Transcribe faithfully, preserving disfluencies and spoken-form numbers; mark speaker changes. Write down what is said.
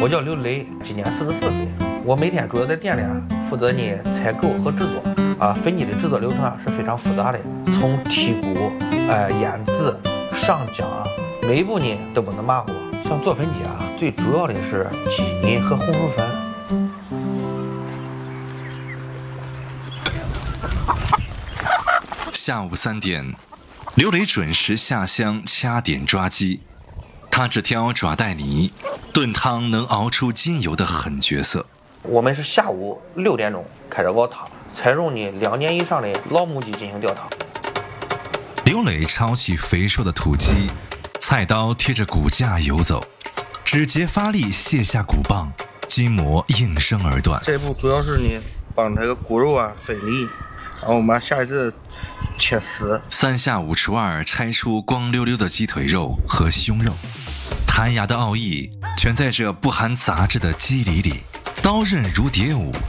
Speaker 1: 我叫刘雷，今年四十四岁。我每天主要在店里啊，负责呢采购和制作。啊，粉泥的制作流程啊是非常复杂的，从剔骨、哎、呃、腌制、上浆，每一步呢都不能马虎。像做粉机啊，最主要的是鸡泥和红薯粉。
Speaker 2: 下午三点，刘雷准时下乡掐点抓鸡。他只挑爪带泥，炖汤能熬出精油的狠角色。
Speaker 1: 我们是下午六点钟开始熬汤，采用呢两年以上的老母鸡进行吊汤。
Speaker 2: 刘磊抄起肥硕的土鸡，菜刀贴着骨架游走，指节发力卸下骨棒，筋膜应声而断。
Speaker 1: 这一步主要是呢帮这个骨肉啊分离，然后我们把下一次切丝。
Speaker 2: 三下五除二拆出光溜溜的鸡腿肉和胸肉，弹牙的奥义全在这不含杂质的肌理里。刀刃如蝶舞，